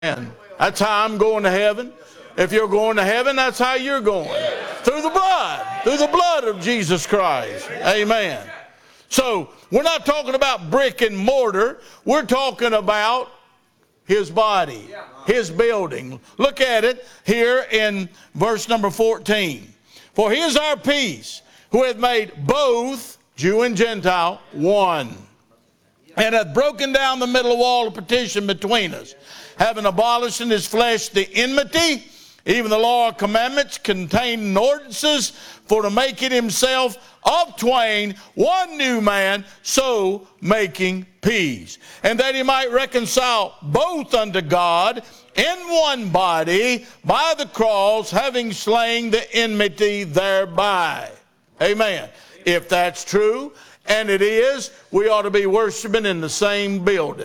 And that's how I'm going to heaven. If you're going to heaven, that's how you're going. Through the blood of Jesus Christ. Amen. So we're not talking about brick and mortar. We're talking about his body, his building. Look at it here in verse number 14. For he is our peace, who hath made both Jew and Gentile one, and hath broken down the middle wall of partition between us, having abolished in his flesh the enmity, even the law of commandments contained in ordinances, for to make it himself of twain one new man, so making peace, and that he might reconcile both unto God in one body by the cross, having slain the enmity thereby. Amen. If that's true, and it is, we ought to be worshiping in the same building.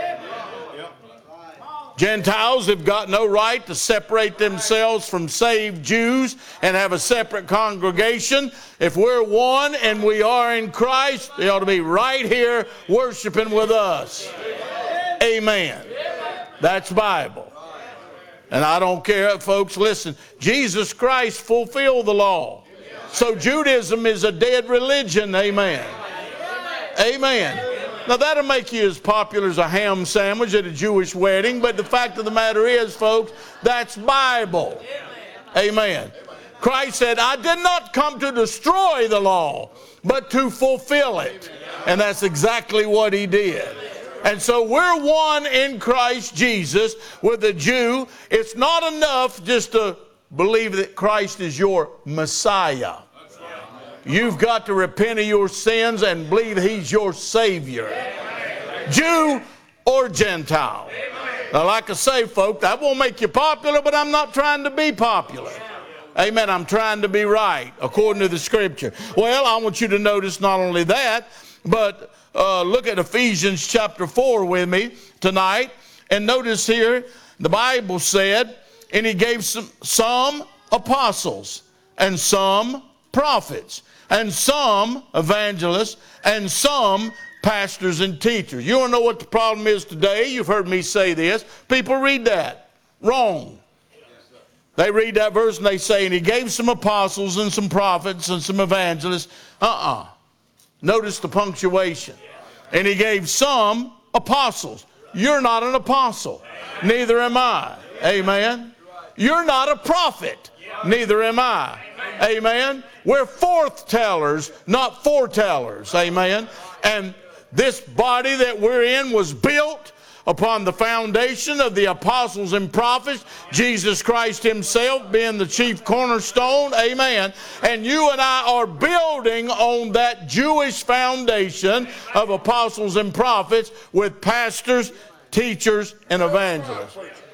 Gentiles have got no right to separate themselves from saved Jews and have a separate congregation. If we're one and we are in Christ, they ought to be right here worshiping with us. Amen. That's Bible. And I don't care, folks, listen, Jesus Christ fulfilled the law. So Judaism is a dead religion. Amen. Amen. Now that'll make you as popular as a ham sandwich at a Jewish wedding, but the fact of the matter is, folks, that's Bible. Amen. Christ said, I did not come to destroy the law, but to fulfill it. And that's exactly what he did. And so we're one in Christ Jesus with a Jew. It's not enough just to believe that Christ is your Messiah. You've got to repent of your sins and believe he's your Savior. Jew or Gentile. Now, like I say, folks, that won't make you popular, but I'm not trying to be popular. Amen. I'm trying to be right according to the Scripture. Well, I want you to notice not only that, but look at Ephesians chapter 4 with me tonight. And notice here, the Bible said, and he gave some apostles and some prophets and some evangelists and some pastors and teachers. You want to know what the problem is today? You've heard me say this. People read that wrong. They read that verse and they say, and he gave some apostles and some prophets and some evangelists. Notice the punctuation. And he gave some apostles. You're not an apostle. Neither am I. Amen. You're not a prophet. Neither am I. Amen. We're forth tellers, not foretellers. Amen. And this body that we're in was built upon the foundation of the apostles and prophets, Jesus Christ himself being the chief cornerstone. Amen. And you and I are building on that Jewish foundation of apostles and prophets with pastors, teachers, and evangelists.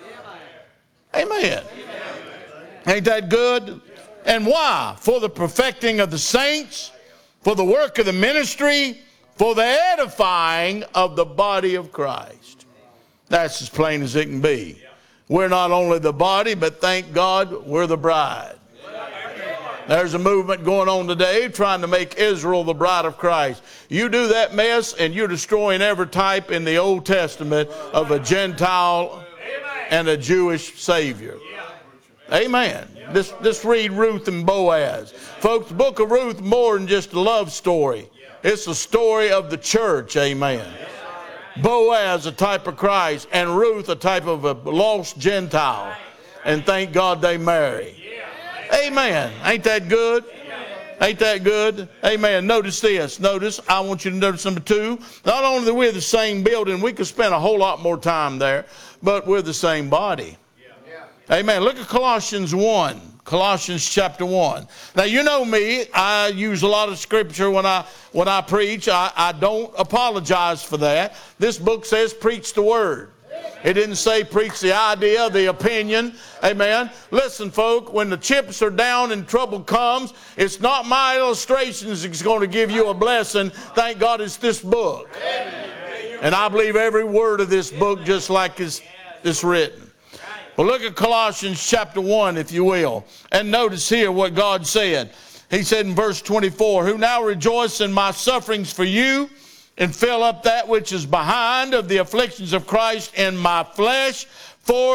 Amen. Ain't that good? And why? For the perfecting of the saints, for the work of the ministry, for the edifying of the body of Christ. That's as plain as it can be. We're not only the body, but thank God we're the bride. There's a movement going on today trying to make Israel the bride of Christ. You do that mess and you're destroying every type in the Old Testament of a Gentile and a Jewish Savior. Amen. Let's read Ruth and Boaz. Folks, the book of Ruth more than just a love story. It's a story of the church. Amen. Boaz, a type of Christ, and Ruth, a type of a lost Gentile. And thank God they marry. Amen. Ain't that good? Ain't that good? Amen. Notice this. Notice, I want you to notice number 2. Not only are we the same building, we could spend a whole lot more time there, but we're the same body. Amen. Look at Colossians 1. Colossians chapter 1. Now, you know me. I use a lot of scripture when I preach. I don't apologize for that. This book says preach the word. It didn't say preach the idea, the opinion. Amen. Listen, folk, when the chips are down and trouble comes, it's not my illustrations that's going to give you a blessing. Thank God it's this book. And I believe every word of this book just like it's written. Well, look at Colossians chapter 1, if you will. And notice here what God said. He said in verse 24, who now rejoice in my sufferings for you, and fill up that which is behind of the afflictions of Christ in my flesh, for